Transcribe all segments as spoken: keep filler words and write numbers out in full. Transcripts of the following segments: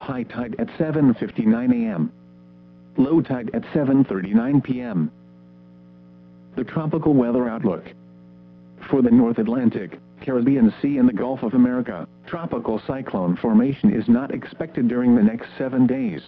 high tide at seven fifty-nine a m Low tide at seven thirty-nine p m The tropical weather outlook. For the North Atlantic, Caribbean Sea and the Gulf of America, tropical cyclone formation is not expected during the next seven days.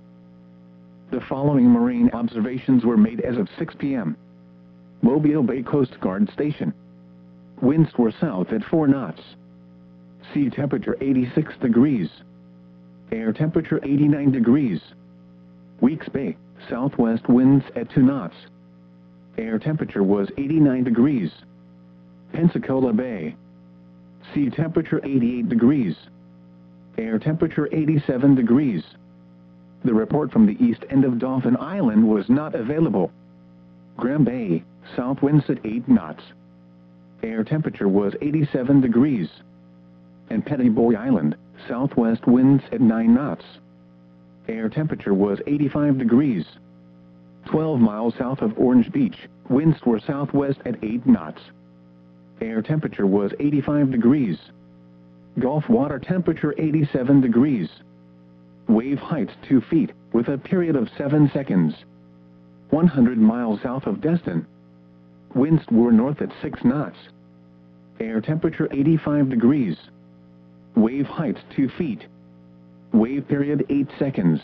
The following marine observations were made as of six p m Mobile Bay Coast Guard Station. Winds were south at four knots. Sea temperature eighty-six degrees. Air temperature eighty-nine degrees. Weeks Bay, southwest winds at two knots. Air temperature was eighty-nine degrees. Pensacola Bay. Sea temperature eighty-eight degrees. Air temperature eighty-seven degrees. The report from the east end of Dauphin Island was not available. Graham Bay, south winds at eight knots. Air temperature was eighty-seven degrees. And Petty Boy Island, southwest winds at nine knots. Air temperature was eighty-five degrees. twelve miles south of Orange Beach, winds were southwest at eight knots. Air temperature was eighty-five degrees. Gulf water temperature eighty-seven degrees. Wave height two feet, with a period of seven seconds. one hundred miles south of Destin. Winds were north at six knots. Air temperature eighty-five degrees. Wave height two feet. Wave period eight seconds.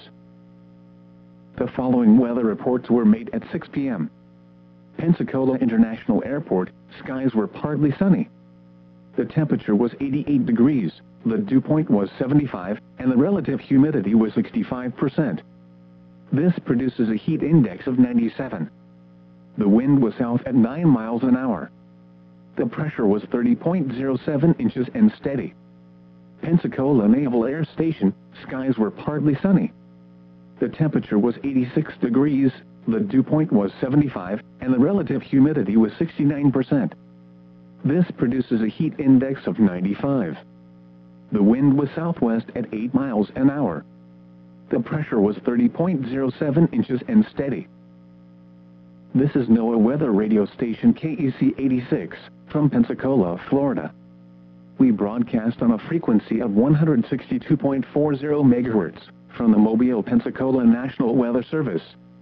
The following weather reports were made at six p m Pensacola International Airport, skies were partly sunny. The temperature was eighty-eight degrees, the dew point was seventy-five, and the relative humidity was sixty-five percent. This produces a heat index of ninety-seven. The wind was south at nine miles an hour. The pressure was thirty point zero seven inches and steady. Pensacola Naval Air Station, skies were partly sunny. The temperature was eighty-six degrees, the dew point was seventy-five, and the relative humidity was sixty-nine percent. This produces a heat index of ninety-five. The wind was southwest at eight miles an hour. The pressure was thirty point zero seven inches and steady. This is NOAA Weather Radio Station K E C eighty-six, from Pensacola, Florida. We broadcast on a frequency of one hundred sixty-two point four zero megahertz, from the Mobile, Pensacola National Weather Service.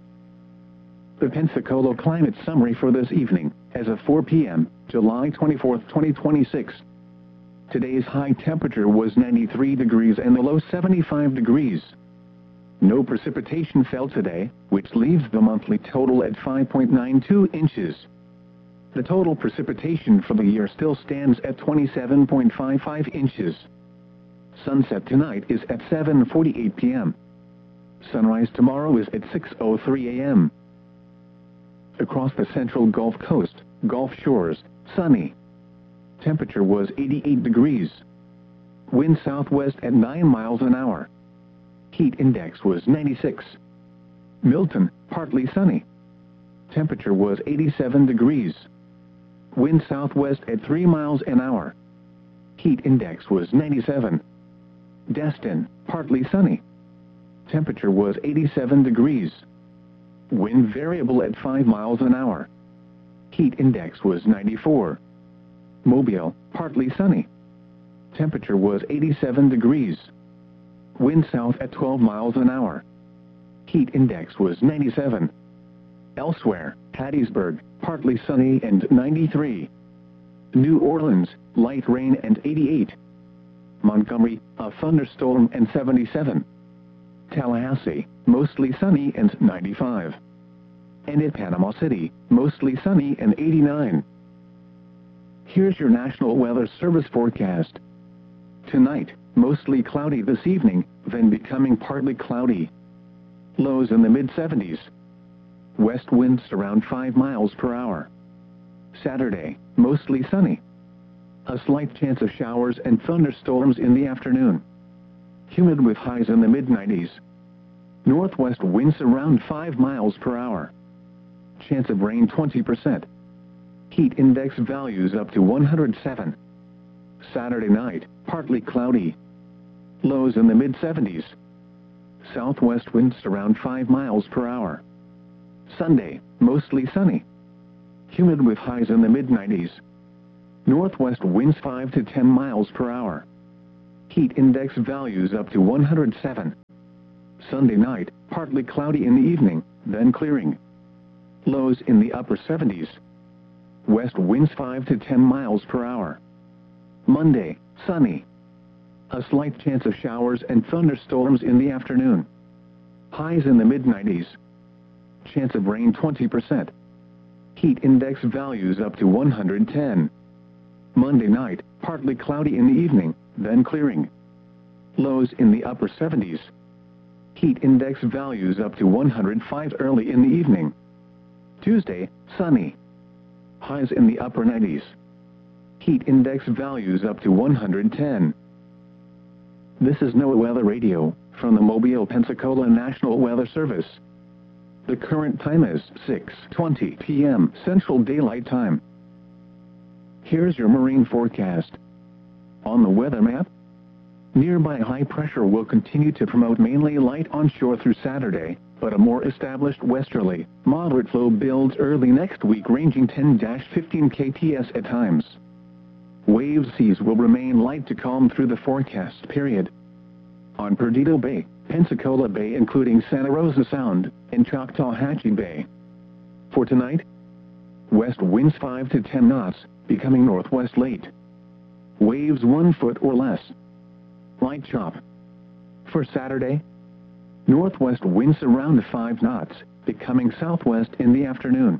The Pensacola Climate Summary for this evening, as of four p m, July twenty-fourth, twenty twenty-six. Today's high temperature was ninety-three degrees and the low seventy-five degrees. No precipitation fell today, which leaves the monthly total at five point nine two inches. The total precipitation for the year still stands at twenty-seven point five five inches. Sunset tonight is at seven forty-eight p m Sunrise tomorrow is at six oh three a m Across the central Gulf Coast, Gulf Shores, sunny. Temperature was eighty-eight degrees. Wind southwest at nine miles an hour. Heat index was ninety-six. Milton, partly sunny. Temperature was eighty-seven degrees. Wind southwest at three miles an hour. Heat index was ninety-seven. Destin, partly sunny. Temperature was eighty-seven degrees. Wind variable at five miles an hour. Heat index was ninety-four. Mobile, partly sunny. Temperature was eighty-seven degrees. Wind south at twelve miles an hour. Heat index was ninety-seven. Elsewhere, Hattiesburg, partly sunny and ninety-three. New Orleans, light rain and eighty-eight. Montgomery, a thunderstorm and seventy-seven. Tallahassee, mostly sunny and ninety-five. And at Panama City, mostly sunny and eighty-nine. Here's your National Weather Service forecast. Tonight, mostly cloudy this evening, then becoming partly cloudy. Lows in the mid seventies. West winds around five miles per hour. Saturday, mostly sunny. A slight chance of showers and thunderstorms in the afternoon. Humid with highs in the mid nineties. Northwest winds around five miles per hour. Chance of rain twenty percent. Heat index values up to one hundred seven. Saturday night, partly cloudy. Lows in the mid seventies. Southwest winds around five miles per hour. Sunday, mostly sunny. Humid with highs in the mid nineties. Northwest winds five to ten miles per hour. Heat index values up to one hundred seven. Sunday night, partly cloudy in the evening, then clearing. Lows in the upper seventies. West winds five to ten miles per hour. Monday, sunny. A slight chance of showers and thunderstorms in the afternoon. Highs in the mid nineties. Chance of rain twenty percent. Heat index values up to one hundred ten. Monday night, partly cloudy in the evening, then clearing. Lows in the upper seventies. Heat index values up to one hundred five early in the evening. Tuesday, sunny. Highs in the upper nineties. Heat index values up to one hundred ten. This is NOAA Weather Radio, from the Mobile, Pensacola National Weather Service. The current time is six twenty p m Central Daylight Time. Here's your marine forecast. On the weather map, nearby high pressure will continue to promote mainly light onshore through Saturday, but a more established westerly, moderate flow builds early next week ranging ten to fifteen K T S at times. Wave seas will remain light to calm through the forecast period. On Perdido Bay, Pensacola Bay including Santa Rosa Sound, and Choctawhatchee Bay. For tonight, west winds five to ten knots, becoming northwest late. Waves one foot or less. Light chop. For Saturday, northwest winds around five knots, becoming southwest in the afternoon.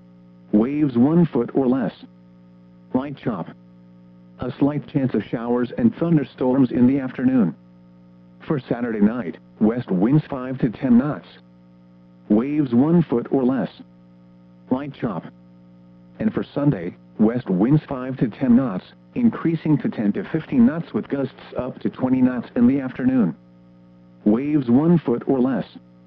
Waves one foot or less. Light chop. A slight chance of showers and thunderstorms in the afternoon. For Saturday night, west winds five to ten knots. Waves one foot or less. Light chop. And for Sunday, west winds five to ten knots, increasing to ten to fifteen knots with gusts up to twenty knots in the afternoon. Waves one foot or less.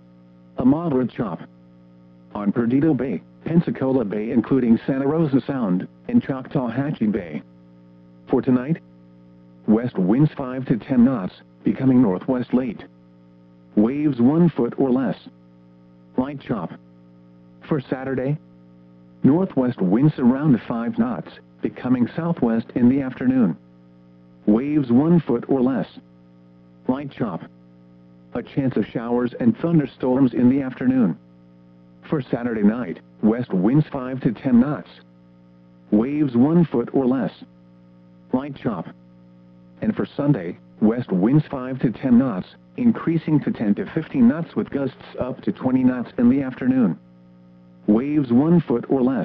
A moderate chop. On Perdido Bay, Pensacola Bay including Santa Rosa Sound, and Choctawhatchee Bay. For tonight, west winds five to ten knots, becoming northwest late. Waves one foot or less. Light chop. For Saturday, northwest winds around five knots, becoming southwest in the afternoon. Waves one foot or less. Light chop. A chance of showers and thunderstorms in the afternoon. For Saturday night, west winds five to ten knots. Waves one foot or less. Light chop. And for Sunday, west winds five to ten knots, increasing to ten to fifteen knots with gusts up to twenty knots in the afternoon. Waves one foot or less.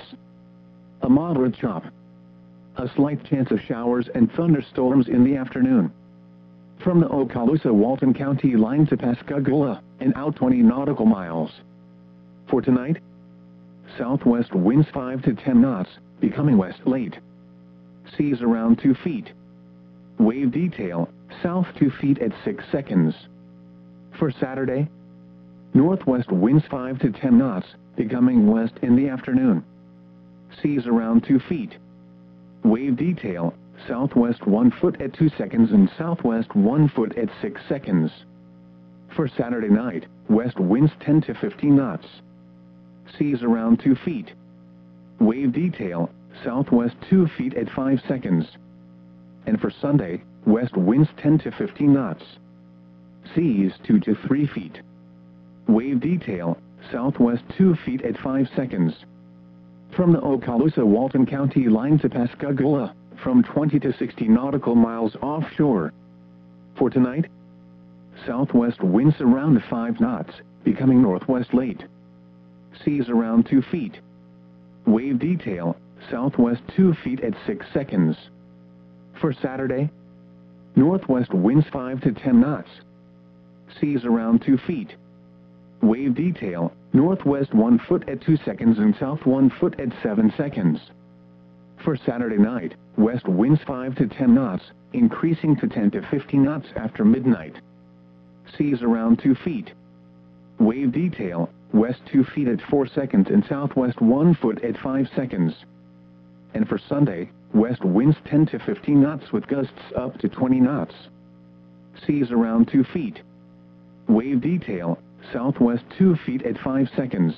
A moderate chop. A slight chance of showers and thunderstorms in the afternoon. From the Okaloosa-Walton County line to Pascagoula, and out twenty nautical miles. For tonight, southwest winds five to ten knots, becoming west late. Seas around two feet. Wave detail, south two feet at six seconds. For Saturday, northwest winds five to ten knots, becoming west in the afternoon. Seas around two feet. Wave detail, southwest one foot at two seconds and southwest one foot at six seconds. For Saturday night, west winds ten to fifteen knots. Seas around two feet. Wave detail, southwest two feet at five seconds. And for Sunday, west winds ten to fifteen knots. Seas two to three feet. Wave detail, southwest two feet at five seconds. From the Okaloosa-Walton County line to Pascagoula, from twenty to sixty nautical miles offshore. For tonight, southwest winds around five knots, becoming northwest late. Seas around two feet. Wave detail, southwest two feet at six seconds. For Saturday, northwest winds five to ten knots. Seas around two feet. Wave detail, northwest one foot at two seconds and south one foot at seven seconds. For Saturday night, west winds five to ten knots, increasing to ten to fifteen knots after midnight. Seas around two feet. Wave detail, west two feet at four seconds and southwest one foot at five seconds. And for Sunday, west winds ten to fifteen knots with gusts up to twenty knots. Seas around two feet. Wave detail, southwest two feet at five seconds.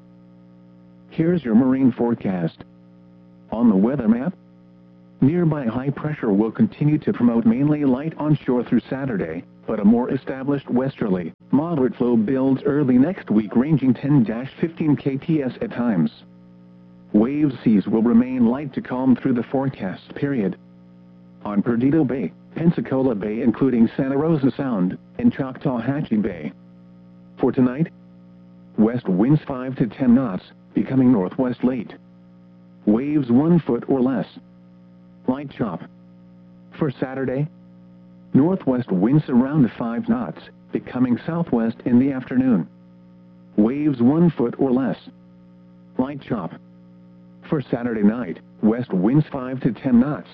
Here's your marine forecast. On the weather map, nearby high pressure will continue to promote mainly light onshore through Saturday, but a more established westerly, moderate flow builds early next week ranging ten to fifteen kilometers at times. Wave seas will remain light to calm through the forecast period. On Perdido Bay, Pensacola Bay including Santa Rosa Sound, and Choctawhatchee Bay. For tonight, west winds five to ten knots, becoming northwest late. Waves one foot or less. Light chop. For Saturday, northwest winds around five knots, becoming southwest in the afternoon. Waves one foot or less. Light chop. For Saturday night, west winds five to ten knots.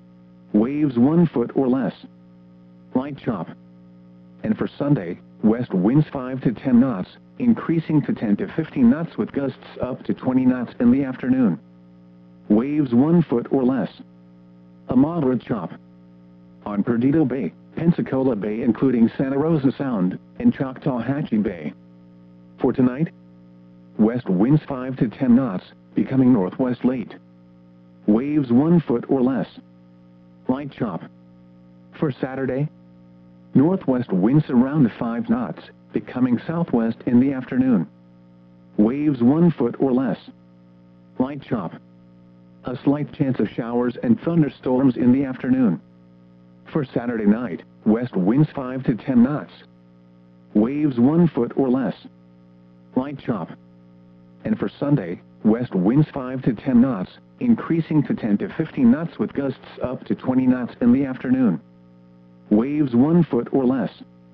Waves one foot or less. Light chop. And for Sunday, west winds five to ten knots, increasing to ten to fifteen knots with gusts up to twenty knots in the afternoon. Waves one foot or less. A moderate chop. On Perdido Bay, Pensacola Bay including Santa Rosa Sound, and Choctawhatchee Bay. For tonight, west winds five to ten knots, becoming northwest late. Waves one foot or less. Light chop. For Saturday, northwest winds around five knots, becoming southwest in the afternoon. Waves one foot or less. Light chop. A slight chance of showers and thunderstorms in the afternoon. For Saturday night, west winds five to ten knots. Waves one foot or less. Light chop. And for Sunday, west winds five to ten knots, increasing to ten to fifteen knots with gusts up to twenty knots in the afternoon. Waves one foot or less.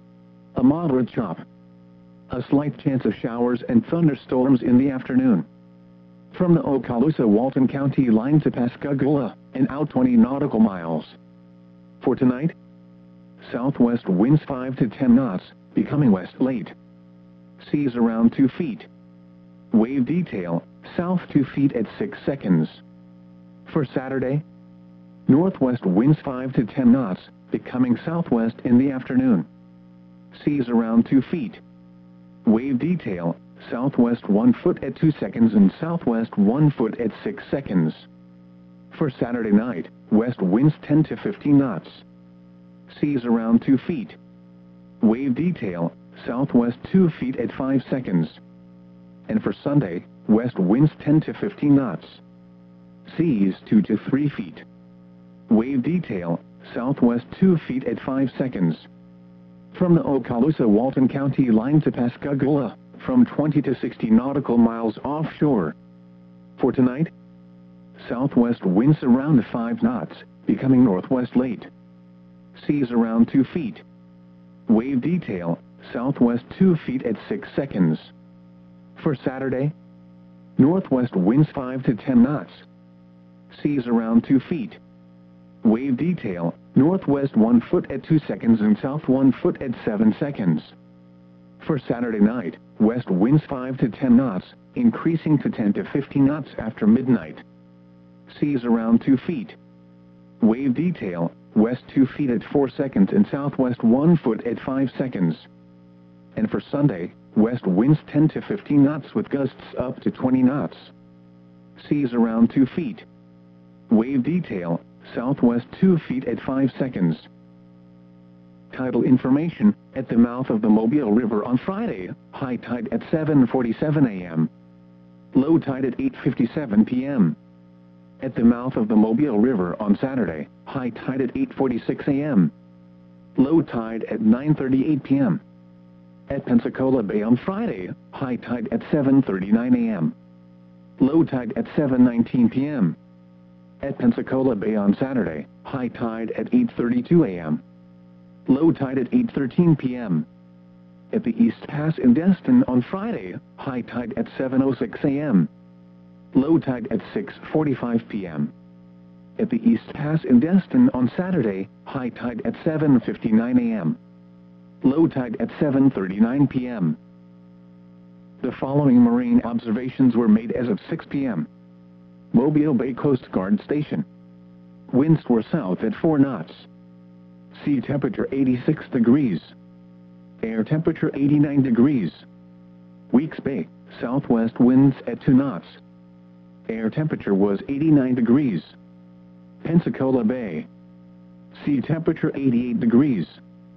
A moderate chop. A slight chance of showers and thunderstorms in the afternoon. From the Okaloosa-Walton County line to Pascagoula, and out twenty nautical miles. For tonight, southwest winds five to ten knots, becoming west late. Seas around two feet. Wave detail, south two feet at six seconds. For Saturday, northwest winds five to ten knots, becoming southwest in the afternoon. Seas around two feet. Wave detail, southwest one foot at two seconds and southwest one foot at six seconds. For Saturday night, west winds ten to fifteen knots. Seas around two feet. Wave detail, southwest two feet at five seconds. And for Sunday, west winds ten to fifteen knots. Seas two to three feet. Wave detail, southwest two feet at five seconds. From the Okaloosa-Walton County line to Pascagoula, from twenty to sixty nautical miles offshore. For tonight, southwest winds around five knots, becoming northwest late. Seas around two feet. Wave detail, southwest two feet at six seconds. For Saturday, northwest winds five to ten knots. Seas around two feet. Wave detail, northwest one foot at two seconds and south one foot at seven seconds. For Saturday night, west winds five to ten knots, increasing to ten to fifteen knots after midnight. Seas around two feet. Wave detail, west two feet at four seconds and southwest one foot at five seconds. And for Sunday, west winds ten to fifteen knots with gusts up to twenty knots. Seas around two feet. Wave detail, southwest two feet at five seconds. Tidal information, at the mouth of the Mobile River on Friday, high tide at seven forty-seven a m Low tide at eight fifty-seven p m At the mouth of the Mobile River on Saturday, high tide at eight forty-six a m Low tide at nine thirty-eight p m At Pensacola Bay on Friday, high tide at seven thirty-nine a m Low tide at seven nineteen p m At Pensacola Bay on Saturday, high tide at eight thirty-two a m Low tide at eight thirteen p m At the East Pass in Destin on Friday, high tide at seven oh six a m Low tide at six forty-five p m At the East Pass in Destin on Saturday, high tide at seven fifty-nine a m Low tide at seven thirty-nine p m The following marine observations were made as of six p m Mobile Bay Coast Guard Station. Winds were south at four knots. Sea temperature eighty-six degrees. Air temperature eighty-nine degrees. Weeks Bay, southwest winds at two knots. Air temperature was eighty-nine degrees. Pensacola Bay. Sea temperature eighty-eight degrees.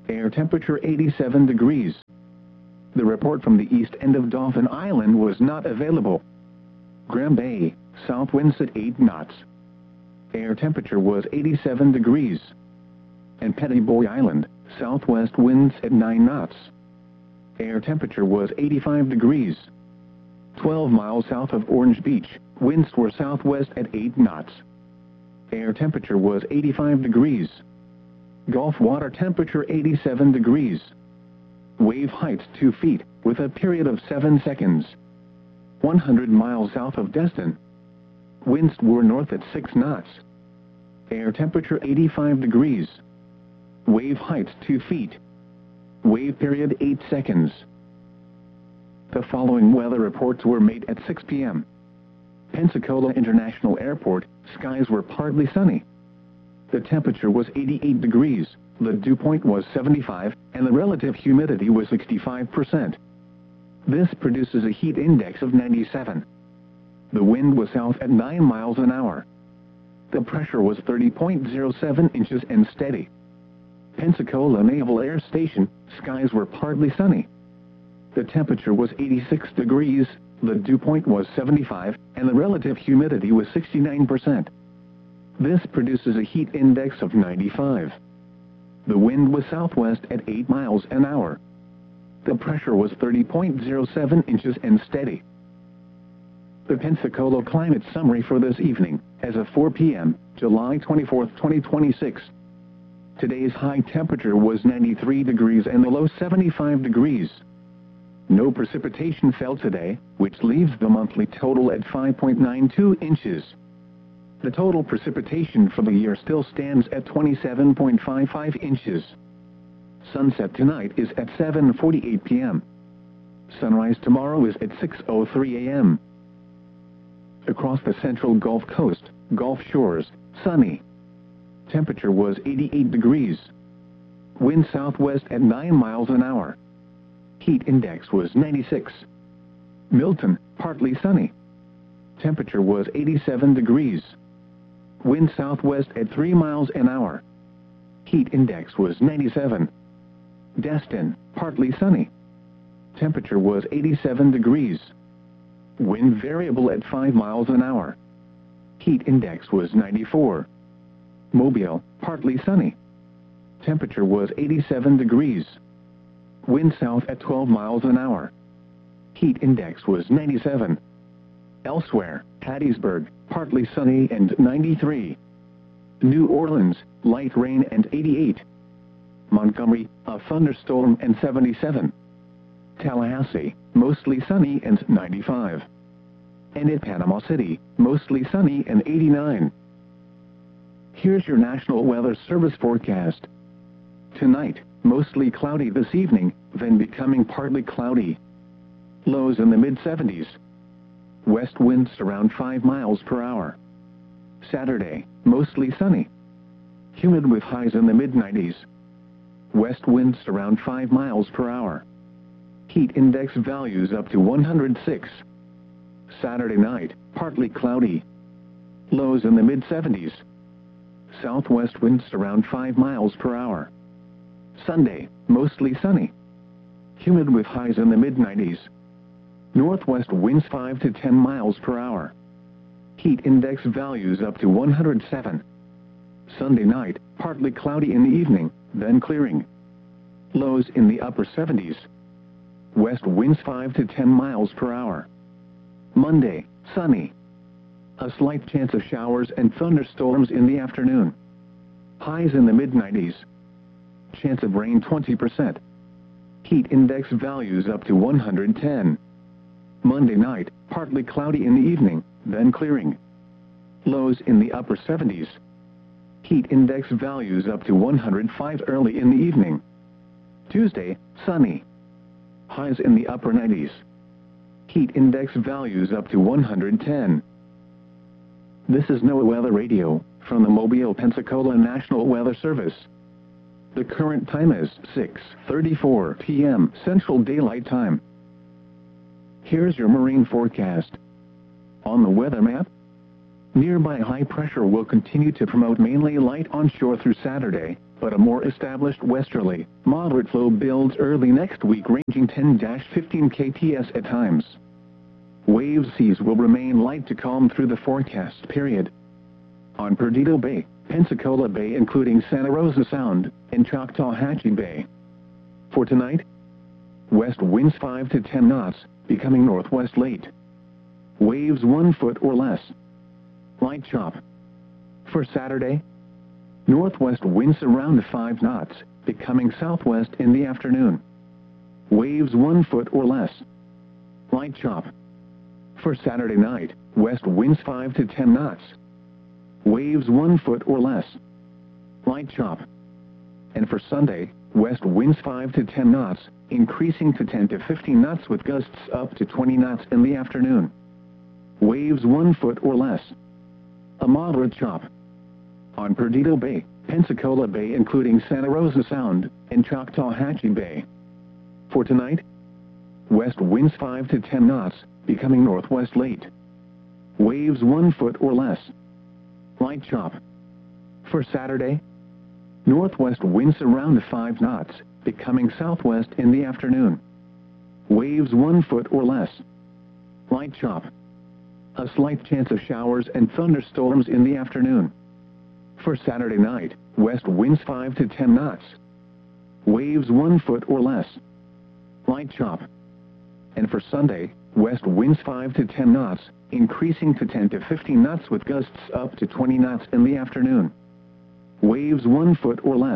Air temperature eighty-seven degrees. The report from the east end of Dauphin Island was not available. Graham Bay, south winds at eight knots. Air temperature was eighty-seven degrees. And Pettiboy Island, southwest winds at nine knots. Air temperature was eighty-five degrees. twelve miles south of Orange Beach, winds were southwest at eight knots. Air temperature was eighty-five degrees. Gulf water temperature eighty-seven degrees. Wave height two feet, with a period of seven seconds. one hundred miles south of Destin. Winds were north at six knots. Air temperature eighty-five degrees. Wave height two feet. Wave period eight seconds. The following weather reports were made at six p m Pensacola International Airport, skies were partly sunny. The temperature was eighty-eight degrees, the dew point was seventy-five, and the relative humidity was sixty-five percent. This produces a heat index of ninety-seven. The wind was south at nine miles an hour. The pressure was thirty point zero seven inches and steady. Pensacola Naval Air Station, skies were partly sunny. The temperature was eighty-six degrees, the dew point was seventy-five, and the relative humidity was sixty-nine percent. This produces a heat index of ninety-five. The wind was southwest at eight miles an hour. The pressure was thirty point zero seven inches and steady. The Pensacola climate summary for this evening, as of four p m, July twenty-fourth, twenty twenty-six. Today's high temperature was ninety-three degrees and the low seventy-five degrees. No precipitation fell today, which leaves the monthly total at five point nine two inches. The total precipitation for the year still stands at twenty-seven point five five inches. Sunset tonight is at seven forty-eight p m Sunrise tomorrow is at six oh three a m Across the central Gulf Coast, Gulf Shores, sunny. Temperature was eighty-eight degrees. Wind southwest at nine miles an hour. Heat index was ninety-six. Milton, partly sunny. Temperature was eighty-seven degrees. Wind southwest at three miles an hour. Heat index was ninety-seven. Destin, partly sunny. Temperature was eighty-seven degrees. Wind variable at five miles an hour. Heat index was ninety-four. Mobile, partly sunny. Temperature was eighty-seven degrees. Wind south at twelve miles an hour. Heat index was ninety-seven. Elsewhere, Hattiesburg, partly sunny and ninety-three. New Orleans, light rain and eighty-eight. Montgomery, a thunderstorm and seventy-seven. Tallahassee, mostly sunny and ninety-five. And at Panama City, mostly sunny and eighty-nine. Here's your National Weather Service forecast. Tonight, mostly cloudy this evening, then becoming partly cloudy. Lows in the mid seventies. West winds around five miles per hour. Saturday, mostly sunny. Humid with highs in the mid nineties. West winds around five miles per hour. Heat index values up to one hundred six. Saturday night, partly cloudy. Lows in the mid seventies. Southwest winds around five miles per hour. Sunday, mostly sunny. Humid with highs in the mid nineties. Northwest winds five to ten miles per hour. Heat index values up to one hundred seven. Sunday night, partly cloudy in the evening, then clearing. Lows in the upper seventies. West winds five to ten miles per hour. Monday, sunny. A slight chance of showers and thunderstorms in the afternoon. Highs in the mid nineties. Chance of rain twenty percent. Heat index values up to one hundred ten. Monday night, partly cloudy in the evening, then clearing. Lows in the upper seventies. Heat index values up to one hundred five early in the evening. Tuesday, sunny. Highs in the upper nineties. Heat index values up to one hundred ten. This is NOAA Weather Radio, from the Mobile, Pensacola National Weather Service. The current time is six thirty-four p m Central Daylight Time. Here's your marine forecast. On the weather map, nearby high pressure will continue to promote mainly light onshore through Saturday, but a more established westerly, moderate flow builds early next week ranging ten to fifteen kilometers at times. Wave seas will remain light to calm through the forecast period. On Perdido Bay, Pensacola Bay including Santa Rosa Sound, and Choctawhatchee Bay. For tonight, west winds five to ten knots, becoming northwest late. Waves one foot or less. Light chop. For Saturday, northwest winds around five knots, becoming southwest in the afternoon. Waves one foot or less. Light chop. For Saturday night, west winds five to ten knots. Waves one foot or less. Light chop. And for Sunday, west winds five to ten knots, increasing to ten to fifteen knots with gusts up to twenty knots in the afternoon. Waves one foot or less. A moderate chop. On Perdido Bay, Pensacola Bay including Santa Rosa Sound, and Choctawhatchee Bay. For tonight, west winds five to ten knots, becoming northwest late. Waves one foot or less. Light chop. For Saturday, northwest winds around five knots, becoming southwest in the afternoon. Waves one foot or less. Light chop. A slight chance of showers and thunderstorms in the afternoon. For Saturday night, west winds five to ten knots. Waves one foot or less. Light chop. And for Sunday, west winds five to ten knots, increasing to ten to fifteen knots with gusts up to twenty knots in the afternoon. Waves one foot or less.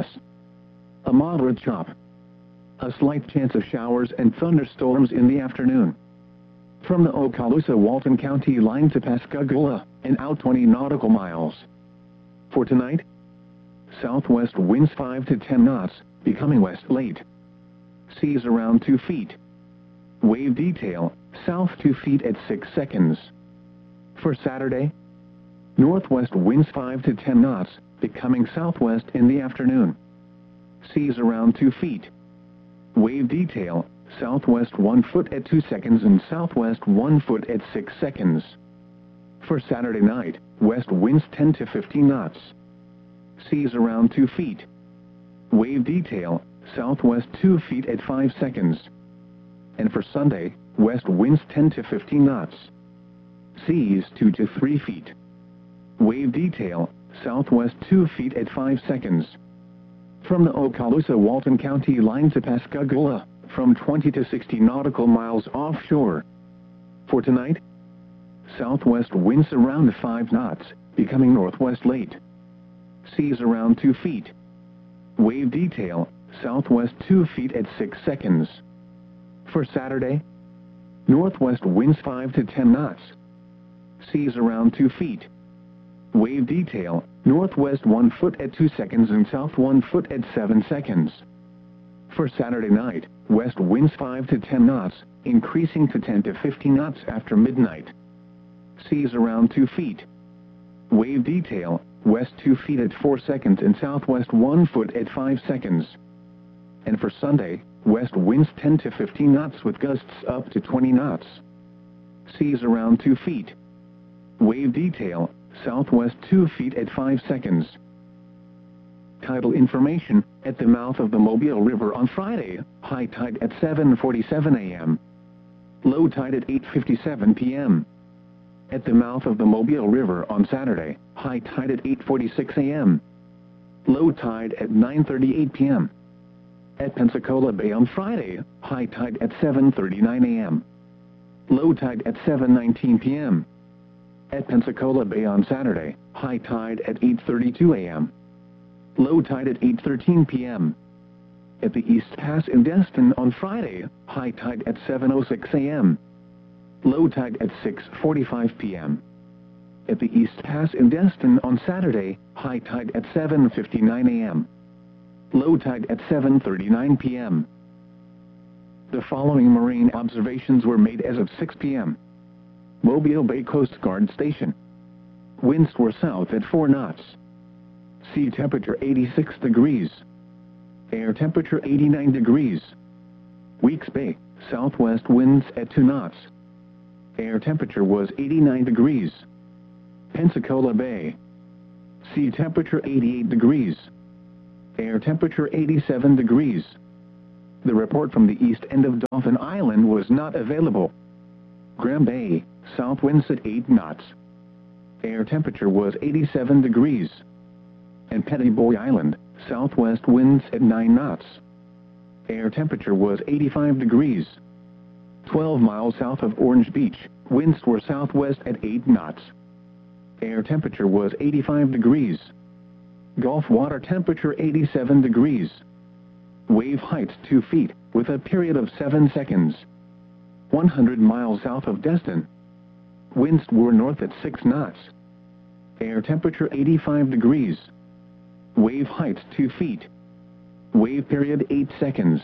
A moderate chop. A slight chance of showers and thunderstorms in the afternoon. From the Okaloosa-Walton County line to Pascagoula, and out twenty nautical miles. For tonight, southwest winds five to ten knots, becoming west late. Seas around two feet. Wave detail, south two feet at six seconds. For Saturday, northwest winds five to ten knots, becoming southwest in the afternoon. Seas around two feet. Wave detail, southwest one foot at two seconds and southwest one foot at six seconds. For Saturday night, west winds ten to fifteen knots. Seas around two feet. Wave detail, southwest two feet at five seconds. And for Sunday, west winds ten to fifteen knots. Seas two to three feet. Wave detail, southwest two feet at five seconds. From the Okaloosa-Walton County line to Pascagoula, from twenty to sixty nautical miles offshore. For tonight, southwest winds around five knots, becoming northwest late. Seas around two feet. Wave detail, southwest two feet at six seconds. For Saturday, northwest winds five to ten knots. Seas around two feet. Wave detail, northwest one foot at two seconds and south one foot at seven seconds. For Saturday night, west winds five to ten knots, increasing to ten to fifteen knots after midnight. Seas around two feet. Wave detail, west two feet at four seconds and southwest one foot at five seconds. And for Sunday, west winds ten to fifteen knots with gusts up to twenty knots. Seas around two feet. Wave detail, southwest two feet at five seconds. Tidal information, at the mouth of the Mobile River on Friday, high tide at seven forty-seven a m Low tide at eight fifty-seven p m At the mouth of the Mobile River on Saturday, high tide at eight forty-six a m Low tide at nine thirty-eight p m At Pensacola Bay on Friday, high tide at seven thirty-nine a m Low tide at seven nineteen p m At Pensacola Bay on Saturday, high tide at eight thirty-two a m Low tide at eight thirteen p m At the East Pass in Destin on Friday, high tide at seven oh six a m Low tide at six forty-five p m At the East Pass in Destin on Saturday, high tide at seven fifty-nine a m Low tide at seven thirty-nine p m The following marine observations were made as of six p m Mobile Bay Coast Guard Station. Winds were south at four knots. Sea temperature eighty-six degrees. Air temperature eighty-nine degrees. Weeks Bay, southwest winds at two knots. Air temperature was eighty-nine degrees. Pensacola Bay. Sea temperature eighty-eight degrees. Air temperature eighty-seven degrees. The report from the east end of Dauphin Island was not available. Graham Bay, south winds at eight knots. Air temperature was eighty-seven degrees. And Petty Boy Island, southwest winds at nine knots. Air temperature was eighty-five degrees. twelve miles south of Orange Beach, winds were southwest at eight knots. Air temperature was eighty-five degrees. Gulf water temperature eighty-seven degrees. Wave height two feet, with a period of seven seconds. one hundred miles south of Destin. Winds were north at six knots. Air temperature eighty-five degrees. Wave height two feet. Wave period eight seconds.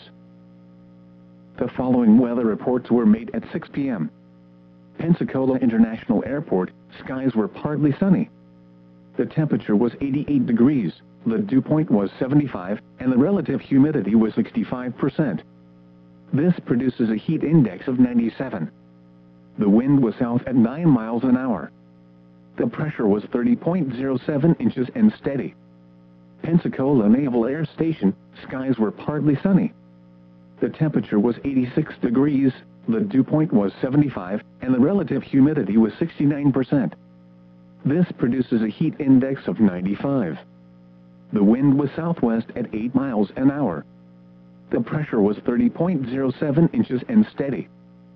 The following weather reports were made at six p m Pensacola International Airport, skies were partly sunny. The temperature was eighty-eight degrees, the dew point was seventy-five, and the relative humidity was sixty-five percent. This produces a heat index of ninety-seven. The wind was south at nine miles an hour. The pressure was thirty point zero seven inches and steady. Pensacola Naval Air Station, skies were partly sunny. The temperature was eighty-six degrees, the dew point was seventy-five, and the relative humidity was sixty-nine percent. This produces a heat index of ninety-five. The wind was southwest at eight miles an hour. The pressure was thirty point zero seven inches and steady.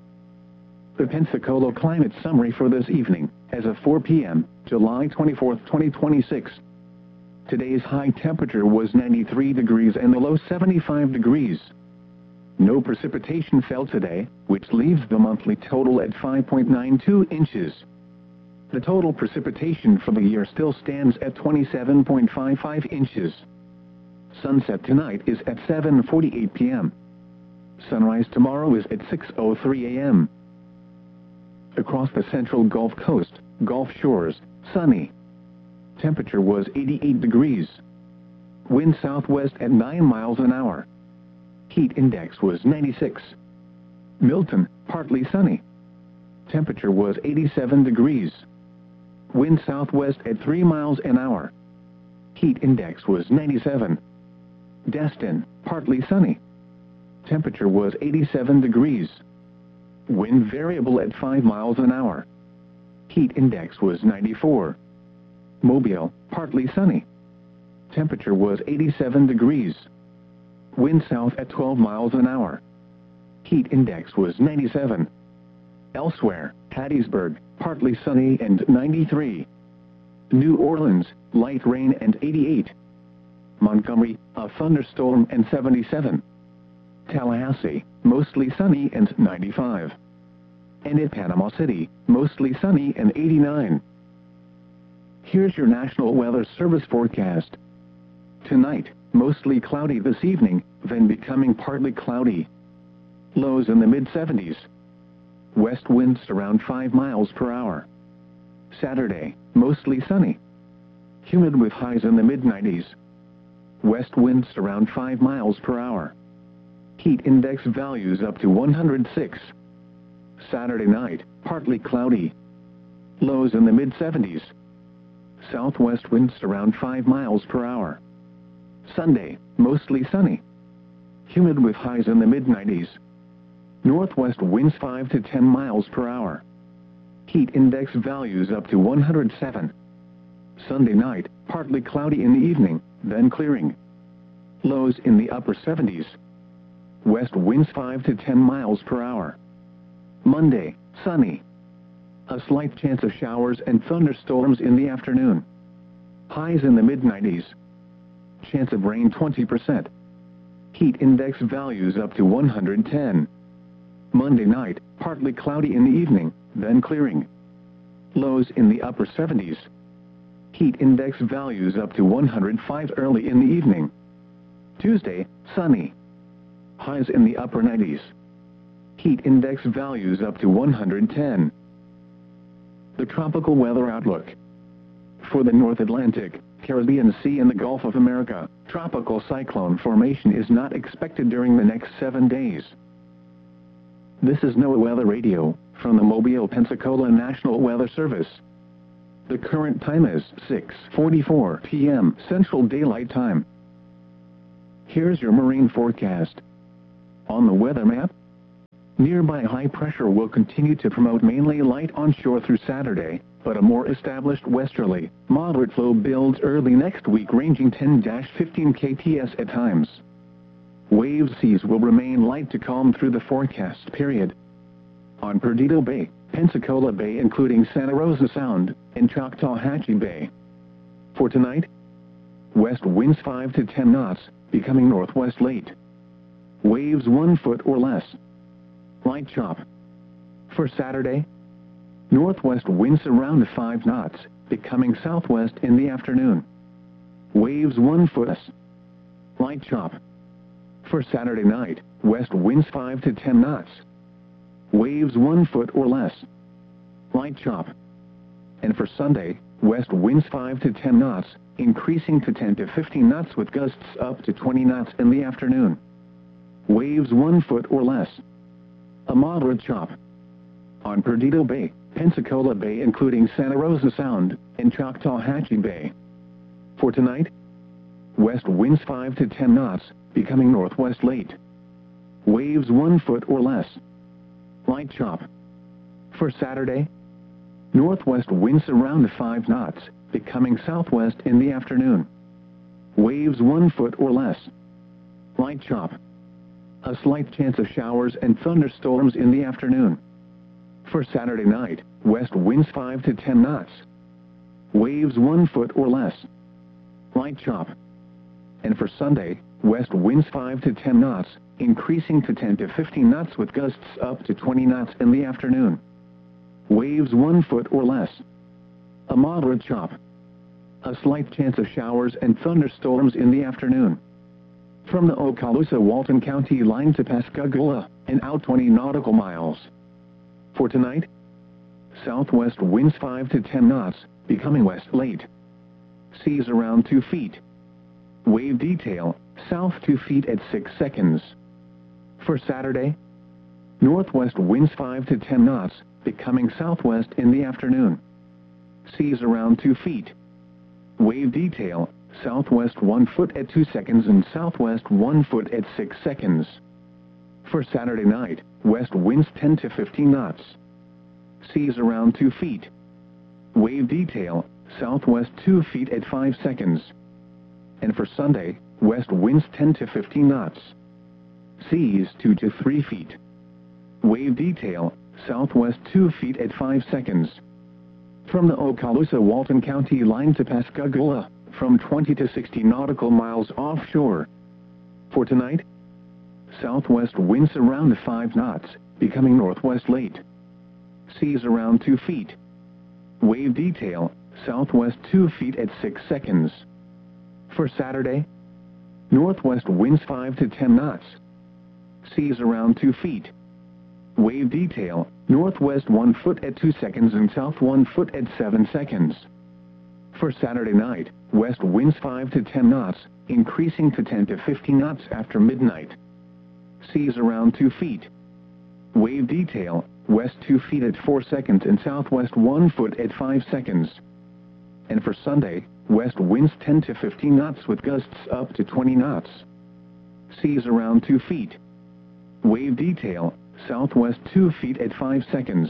The Pensacola climate summary for this evening, as of four p m, July twenty-fourth, twenty twenty-six. Today's high temperature was ninety-three degrees and the low seventy-five degrees. No precipitation fell today, which leaves the monthly total at five point nine two inches. The total precipitation for the year still stands at twenty-seven point five five inches. Sunset tonight is at seven forty-eight p m Sunrise tomorrow is at six oh three a m Across the central Gulf Coast, Gulf Shores, sunny. Temperature was eighty-eight degrees. Wind southwest at nine miles an hour. Heat index was ninety-six. Milton, partly sunny. Temperature was eighty-seven degrees. Wind southwest at three miles an hour. Heat index was ninety-seven. Destin, partly sunny. Temperature was eighty-seven degrees. Wind variable at five miles an hour. Heat index was ninety-four. Mobile, partly sunny. Temperature was eighty-seven degrees. Wind south at twelve miles an hour. Heat index was ninety-seven. Elsewhere, Hattiesburg, partly sunny and ninety-three. New Orleans, light rain and eighty-eight. Montgomery, a thunderstorm and seventy-seven. Tallahassee, mostly sunny and ninety-five. And in Panama City, mostly sunny and eighty-nine. Here's your National Weather Service forecast. Tonight, mostly cloudy this evening, then becoming partly cloudy. Lows in the mid seventies. West winds around five miles per hour. Saturday, mostly sunny. Humid with highs in the mid nineties. West winds around five miles per hour. Heat index values up to one hundred six. Saturday night, partly cloudy. Lows in the mid seventies. Southwest winds around five miles per hour. Sunday, mostly sunny. Humid with highs in the mid nineties. Northwest winds five to ten miles per hour. Heat index values up to one hundred seven. Sunday night, partly cloudy in the evening, then clearing. Lows in the upper seventies. West winds five to ten miles per hour. Monday, sunny. A slight chance of showers and thunderstorms in the afternoon. Highs in the mid nineties. Chance of rain twenty percent. Heat index values up to one hundred ten. Monday night, partly cloudy in the evening, then clearing. Lows in the upper seventies. Heat index values up to one hundred five early in the evening. Tuesday, sunny. Highs in the upper nineties. Heat index values up to one hundred ten. The tropical weather outlook. For the North Atlantic, Caribbean Sea and the Gulf of America, tropical cyclone formation is not expected during the next seven days. This is NOAA Weather Radio, from the Mobile, Pensacola National Weather Service. The current time is six forty-four p m Central Daylight Time. Here's your marine forecast. On the weather map, nearby high pressure will continue to promote mainly light onshore through Saturday, but a more established westerly, moderate flow builds early next week ranging ten to fifteen K T S at times. Wave seas will remain light to calm through the forecast period. On Perdido Bay, Pensacola Bay including Santa Rosa Sound, and Choctawhatchee Bay. For tonight, west winds five to ten knots, becoming northwest late. Waves one foot or less. Light chop. For Saturday, northwest winds around five knots, becoming southwest in the afternoon. Waves one foot less. Light chop. For Saturday night, west winds five to ten knots. Waves one foot or less. Light chop. And for Sunday, west winds five to ten knots, increasing to ten to fifteen knots with gusts up to twenty knots in the afternoon. Waves one foot or less. A moderate chop. On Perdido Bay, Pensacola Bay including Santa Rosa Sound, and Choctawhatchee Bay. For tonight, west winds five to ten knots, becoming northwest late. Waves one foot or less. Light chop. For Saturday, northwest winds around five knots, becoming southwest in the afternoon. Waves one foot or less. Light chop. A slight chance of showers and thunderstorms in the afternoon. For Saturday night, west winds five to ten knots. Waves one foot or less. Light chop. And for Sunday, west winds five to ten knots, increasing to ten to fifteen knots with gusts up to twenty knots in the afternoon. Waves one foot or less. A moderate chop. A slight chance of showers and thunderstorms in the afternoon. From the Okaloosa-Walton County line to Pascagoula, and out twenty nautical miles. For tonight, southwest winds five to ten knots, becoming west late. Seas around two feet. Wave detail, south two feet at six seconds. For Saturday, northwest winds five to ten knots, becoming southwest in the afternoon. Seas around two feet. Wave detail, southwest one foot at two seconds and southwest one foot at six seconds. For Saturday night, west winds ten to fifteen knots. Seas around two feet. Wave detail, southwest two feet at five seconds. And for Sunday, west winds ten to fifteen knots. Seas two to three feet. Wave detail, southwest two feet at five seconds. From the Okaloosa-Walton County line to Pascagoula, from twenty to sixty nautical miles offshore. For tonight, southwest winds around five knots, becoming northwest late. Seas around two feet. Wave detail, southwest two feet at six seconds. For Saturday, northwest winds five to ten knots. Seas around two feet. Wave detail, northwest one foot at two seconds and south one foot at seven seconds. For Saturday night, west winds five to ten knots, increasing to ten to fifteen knots after midnight. Seas around two feet. Wave detail, west two feet at four seconds and southwest one foot at five seconds. And for Sunday, west winds ten to fifteen knots with gusts up to twenty knots. Seas around two feet. Wave detail, southwest two feet at five seconds.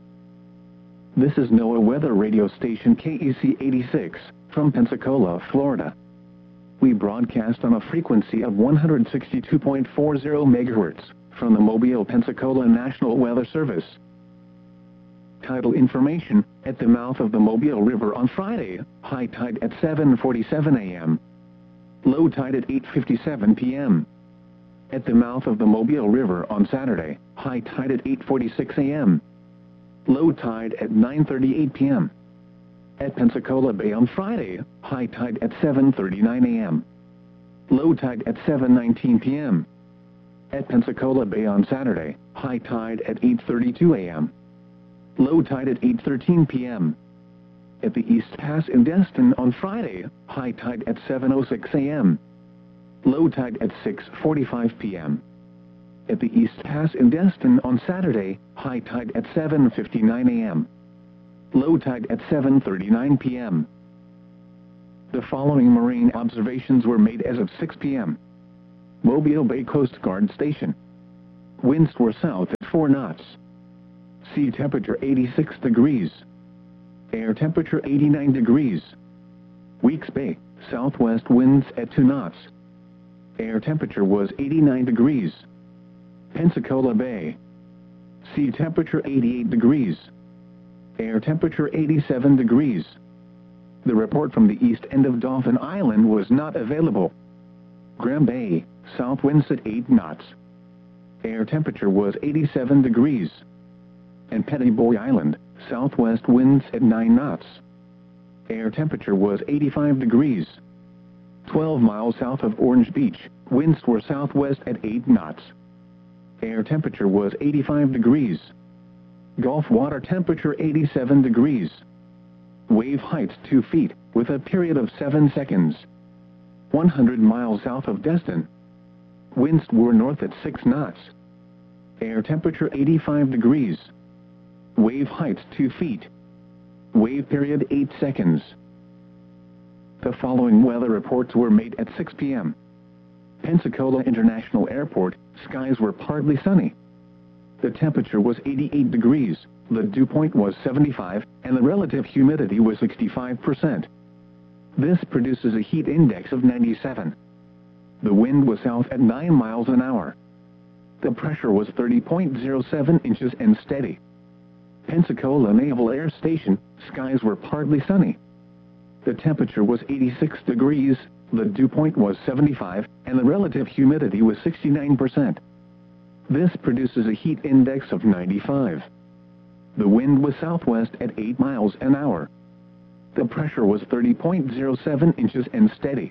This is NOAA Weather Radio Station K E C eighty-six, from Pensacola, Florida. We broadcast on a frequency of one hundred sixty-two point four zero megahertz, from the Mobile, Pensacola National Weather Service. Tidal information: at the mouth of the Mobile River on Friday, high tide at seven forty-seven a m Low tide at eight fifty-seven p m At the mouth of the Mobile River on Saturday, high tide at eight forty-six a m Low tide at nine thirty-eight p m At Pensacola Bay on Friday, high tide at seven thirty-nine a m Low tide at seven nineteen p m At Pensacola Bay on Saturday, high tide at eight thirty-two a m Low tide at eight thirteen p m At the East Pass in Destin on Friday, high tide at seven oh six a m Low tide at six forty-five p m At the East Pass in Destin on Saturday, high tide at seven fifty-nine a m Low tide at seven thirty-nine p m The following marine observations were made as of six p m Mobile Bay Coast Guard Station. Winds were south at four knots. Sea temperature eighty-six degrees. Air temperature eighty-nine degrees. Weeks Bay, southwest winds at two knots. Air temperature was eighty-nine degrees. Pensacola Bay. Sea temperature eighty-eight degrees. Air temperature eighty-seven degrees. The report from the east end of Dauphin Island was not available. Graham Bay, south winds at eight knots. Air temperature was eighty-seven degrees. And Pettiboy Island, southwest winds at nine knots. Air temperature was eighty-five degrees. twelve miles south of Orange Beach, winds were southwest at eight knots. Air temperature was eighty-five degrees. Gulf water temperature eighty-seven degrees. Wave height two feet, with a period of seven seconds. one hundred miles south of Destin. Winds were north at six knots. Air temperature eighty-five degrees. Wave height two feet. Wave period eight seconds. The following weather reports were made at six p m Pensacola International Airport, skies were partly sunny. The temperature was eighty-eight degrees, the dew point was seventy-five, and the relative humidity was sixty-five percent. This produces a heat index of ninety-seven. The wind was south at nine miles an hour. The pressure was thirty point zero seven inches and steady. Pensacola Naval Air Station, skies were partly sunny. The temperature was eighty-six degrees, the dew point was seventy-five, and the relative humidity was sixty-nine percent. This produces a heat index of ninety-five. The wind was southwest at eight miles an hour. The pressure was thirty point zero seven inches and steady.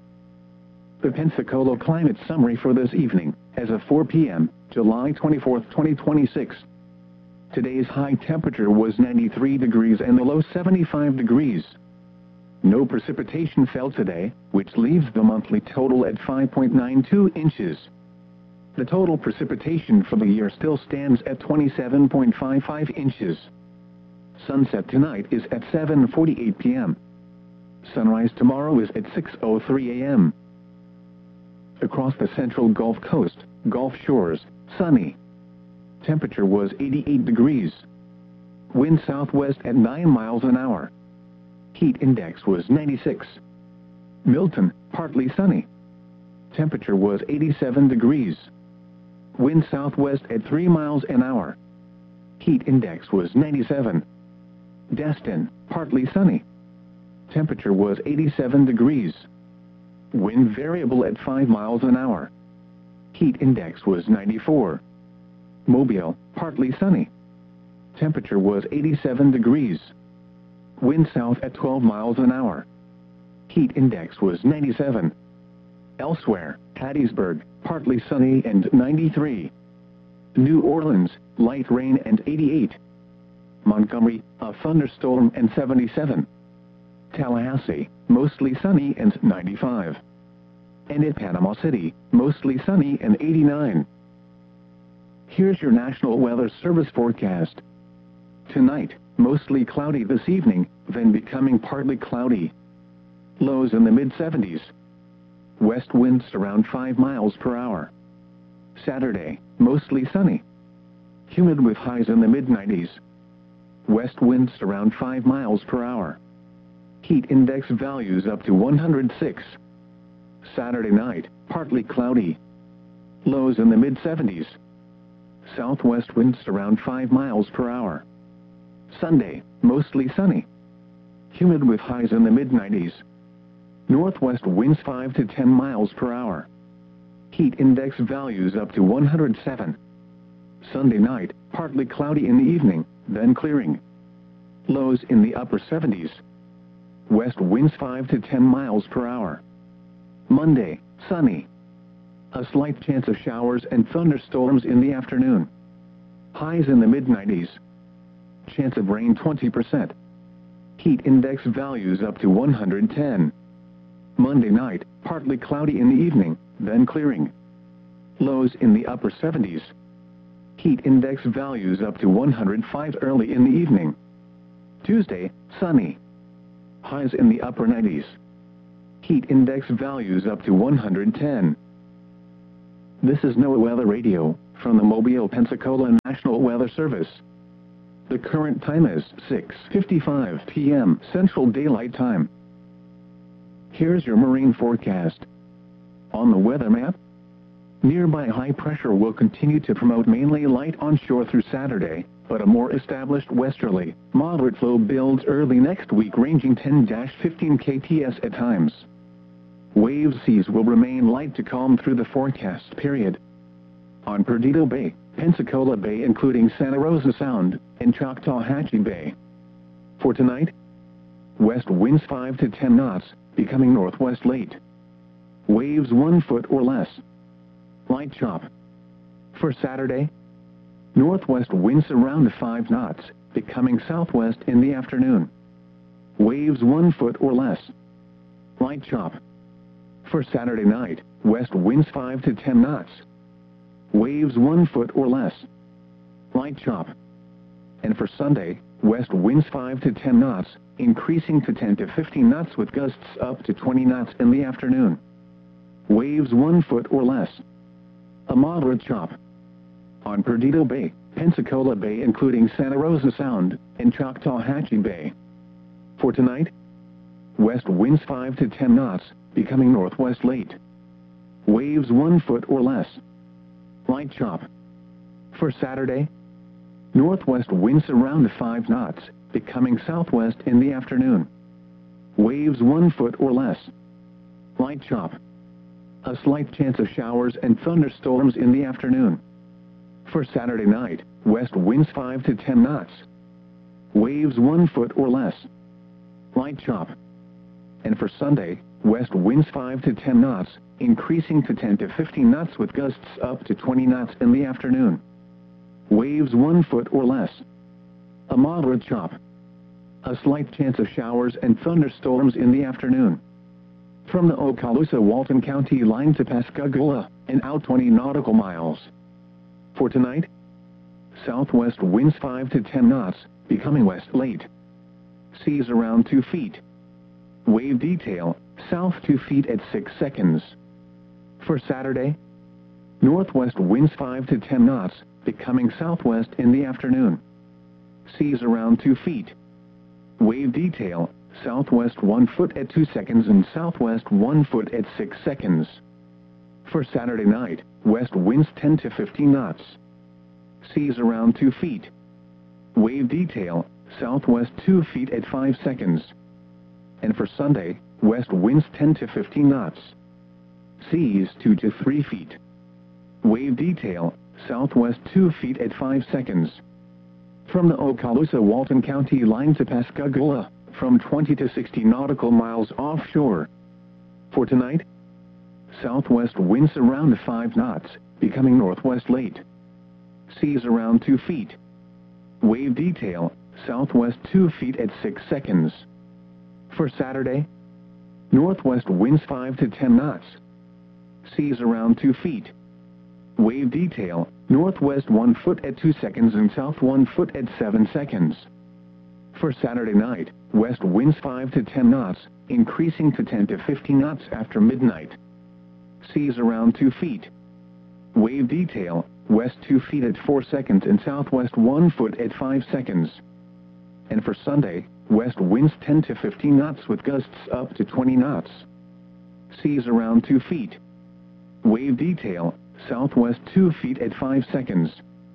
The Pensacola climate summary for this evening, as of four p m, July twenty-fourth, twenty twenty-six. Today's high temperature was ninety-three degrees and the low seventy-five degrees. No precipitation fell today, which leaves the monthly total at five point nine two inches. The total precipitation for the year still stands at twenty-seven point five five inches. Sunset tonight is at seven forty-eight p m Sunrise tomorrow is at six oh three a m Across the central Gulf Coast, Gulf Shores, sunny. Temperature was eighty-eight degrees. Wind southwest at nine miles an hour. Heat index was ninety-six. Milton, partly sunny. Temperature was eighty-seven degrees. Wind southwest at three miles an hour. Heat index was ninety-seven. Destin, partly sunny. Temperature was eighty-seven degrees. Wind variable at five miles an hour. Heat index was ninety-four. Mobile, partly sunny. Temperature was eighty-seven degrees. Wind south at twelve miles an hour. Heat index was ninety-seven. Elsewhere, Hattiesburg, partly sunny and ninety-three. New Orleans, light rain and eighty-eight. Montgomery, a thunderstorm and seventy-seven. Tallahassee, mostly sunny and ninety-five. And at Panama City, mostly sunny and eighty-nine. Here's your National Weather Service forecast. Tonight, mostly cloudy this evening, then becoming partly cloudy. Lows in the mid seventies. West winds around five miles per hour. Saturday, mostly sunny. Humid with highs in the mid nineties. West winds around five miles per hour. Heat index values up to one hundred six. Saturday night, partly cloudy. Lows in the mid seventies. Southwest winds around five miles per hour. Sunday, mostly sunny. Humid with highs in the mid nineties. Northwest winds five to ten miles per hour. Heat index values up to one hundred seven. Sunday night, partly cloudy in the evening, then clearing. Lows in the upper seventies. West winds five to ten miles per hour. Monday, sunny. A slight chance of showers and thunderstorms in the afternoon. Highs in the mid nineties. Chance of rain twenty percent. Heat index values up to one hundred ten. Monday night, partly cloudy in the evening, then clearing. Lows in the upper seventies. Heat index values up to one hundred five early in the evening. Tuesday, sunny. Highs in the upper nineties. Heat index values up to one hundred ten. This is NOAA Weather Radio, from the Mobile, Pensacola National Weather Service. The current time is six fifty-five p m Central Daylight Time. Here's your marine forecast. On the weather map, nearby high pressure will continue to promote mainly light onshore through Saturday, but a more established westerly, moderate flow builds early next week ranging ten to fifteen K T S at times. Wave seas will remain light to calm through the forecast period. On Perdido Bay, Pensacola Bay including Santa Rosa Sound, and Choctawhatchee Bay. For tonight, west winds five to ten knots, becoming northwest late. Waves one foot or less. Light chop. For Saturday, northwest winds around five knots, becoming southwest in the afternoon. Waves one foot or less. Light chop. For Saturday night, west winds five to ten knots. Waves one foot or less. Light chop. And for Sunday, west winds five to ten knots, increasing to ten to fifteen knots with gusts up to twenty knots in the afternoon. Waves one foot or less. A moderate chop. On Perdido Bay, Pensacola Bay including Santa Rosa Sound, and Choctawhatchee Bay. For tonight, west winds five to ten knots, becoming northwest late. Waves one foot or less. Light chop. For Saturday, northwest winds around five knots, becoming southwest in the afternoon. Waves one foot or less. Light chop. A slight chance of showers and thunderstorms in the afternoon. For Saturday night, west winds five to ten knots. Waves one foot or less. Light chop. And for Sunday, west winds five to ten knots, increasing to ten to fifteen knots with gusts up to twenty knots in the afternoon. Waves one foot or less. A moderate chop. A slight chance of showers and thunderstorms in the afternoon. From the Okaloosa-Walton County line to Pascagoula, and out twenty nautical miles. For tonight, southwest winds five to ten knots, becoming west late. Seas around two feet. Wave detail, south two feet at six seconds. For Saturday, northwest winds five to ten knots, becoming southwest in the afternoon. Seas around two feet. Wave detail, southwest one foot at two seconds and southwest one foot at six seconds. For Saturday night, west winds ten to fifteen knots. Seas around two feet. Wave detail, southwest two feet at five seconds. And for Sunday, west winds ten to fifteen knots. Seas two to three feet. Wave detail, southwest two feet at five seconds. From the Okaloosa-Walton County line to Pascagoula, from twenty to sixty nautical miles offshore. For tonight, southwest winds around five knots, becoming northwest late. Seas around two feet. Wave detail, southwest two feet at six seconds. For Saturday, northwest winds five to ten knots. Seas around two feet. Wave detail, northwest one foot at two seconds and south one foot at seven seconds. For Saturday night, west winds five to ten knots, increasing to ten to fifteen knots after midnight. Seas around two feet. Wave detail, west two feet at four seconds and southwest one foot at five seconds. And for Sunday, west winds ten to fifteen knots with gusts up to twenty knots. Seas around two feet. Wave detail, southwest two feet at five seconds.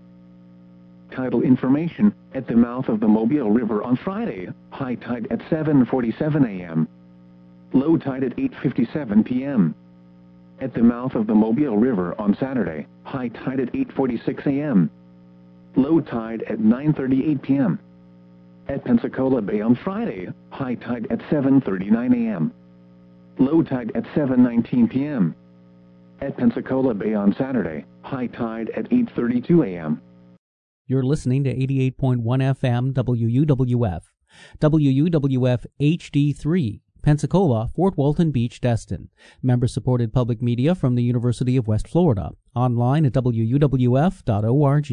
Tidal information, at the mouth of the Mobile River on Friday, high tide at seven forty-seven a m Low tide at eight fifty-seven p m At the mouth of the Mobile River on Saturday, high tide at eight forty-six a m Low tide at nine thirty-eight p m At Pensacola Bay on Friday, high tide at seven thirty-nine a m Low tide at seven nineteen p m At Pensacola Bay on Saturday, high tide at eight thirty-two a m You're listening to eighty-eight point one F M W U W F, W U W F H D three, Pensacola, Fort Walton Beach, Destin. Member-supported public media from the University of West Florida. Online at W U W F dot org.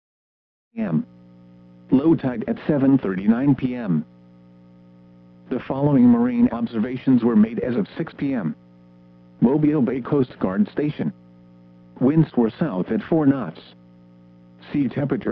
M. Low tide at seven thirty-nine p m The following marine observations were made as of six p m Mobile Bay Coast Guard Station. Winds were south at four knots. Sea temperature